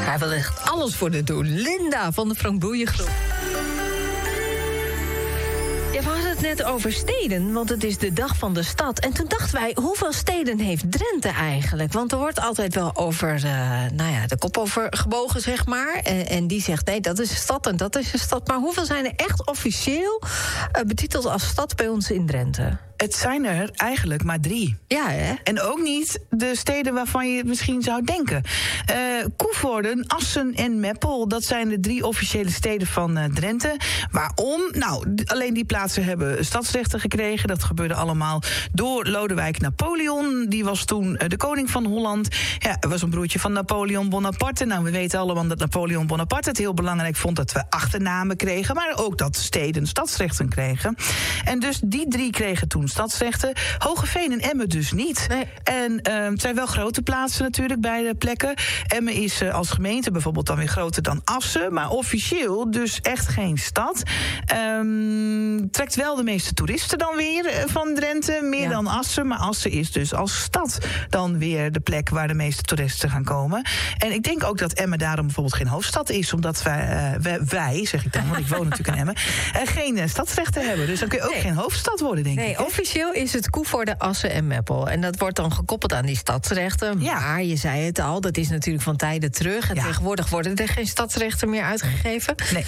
Hij wil echt alles voor de doen. Linda van de Frank Boeien Groep. Ja, we hadden het net over steden, want het is de dag van de stad. En toen dachten wij, hoeveel steden heeft Drenthe eigenlijk? Want er wordt altijd wel over de kop over gebogen, zeg maar. En die zegt, nee, dat is een stad en dat is een stad. Maar hoeveel zijn er echt officieel betiteld als stad bij ons in Drenthe? Het zijn er eigenlijk maar 3. Ja, hè? En ook niet de steden waarvan je het misschien zou denken. Koevoorden, Assen en Meppel, dat zijn de 3 officiële steden van Drenthe. Waarom? Nou, alleen die plaatsen hebben stadsrechten gekregen. Dat gebeurde allemaal door Lodewijk Napoleon. Die was toen de koning van Holland. Ja, hij was een broertje van Napoleon Bonaparte. Nou, we weten allemaal dat Napoleon Bonaparte het heel belangrijk vond dat we achternamen kregen, maar ook dat steden stadsrechten kregen. En dus die 3 kregen toen stadsrechten. Hoogeveen en Emmen dus niet. Nee. En het zijn wel grote plaatsen natuurlijk, beide plekken. Emmen is als gemeente bijvoorbeeld dan weer groter dan Assen, maar officieel dus echt geen stad. Trekt wel de meeste toeristen dan weer van Drenthe, meer dan Assen. Maar Assen is dus als stad dan weer de plek waar de meeste toeristen gaan komen. En ik denk ook dat Emmen daarom bijvoorbeeld geen hoofdstad is, omdat wij zeg ik dan, want ik woon natuurlijk in Emmen, geen stadsrechten hebben. Dus dan kun je ook geen hoofdstad worden, denk ik. Officieel is het Koevoorde, Assen en Meppel. En dat wordt dan gekoppeld aan die stadsrechten. Ja. Maar je zei het al, dat is natuurlijk van tijden terug. En tegenwoordig worden er geen stadsrechten meer uitgegeven. Nee.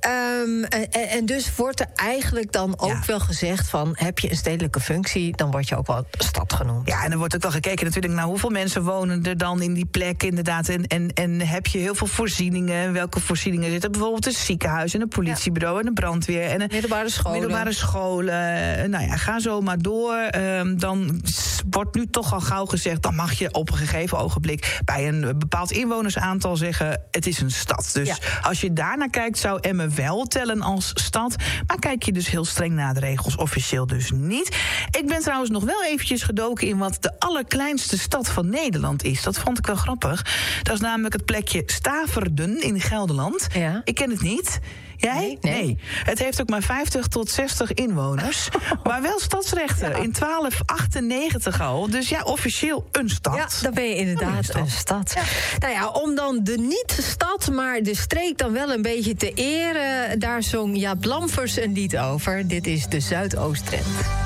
En dus wordt er eigenlijk dan ook wel gezegd van, heb je een stedelijke functie, dan word je ook wel stad genoemd. Ja, en er wordt ook wel gekeken natuurlijk naar hoeveel mensen wonen er dan in die plek, inderdaad. En heb je heel veel voorzieningen? Welke voorzieningen zitten? Bijvoorbeeld een ziekenhuis en een politiebureau en een brandweer en een middelbare scholen. Nou ja, ga zo maar door. Dan wordt nu toch al gauw gezegd, dan mag je op een gegeven ogenblik bij een bepaald inwonersaantal zeggen, het is een stad. Dus als je daarnaar kijkt, zou Emmen wel tellen als stad. Maar kijk je dus heel streng naar de regels, officieel dus niet. Ik ben trouwens nog wel eventjes gedoken in wat de allerkleinste stad van Nederland is. Dat vond ik wel grappig. Dat is namelijk het plekje Staverden in Gelderland. Ja. Ik ken het niet. Jij? Nee. Het heeft ook maar 50 tot 60 inwoners. Maar wel stadsrechten. In 1298 al. Dus ja, officieel een stad. Ja, dan ben je inderdaad een stad. Ja. Nou ja, om dan de niet-stad, maar de streek dan wel een beetje te eren, daar zong Jaap Lamfers een lied over. Dit is de Zuidoostrend.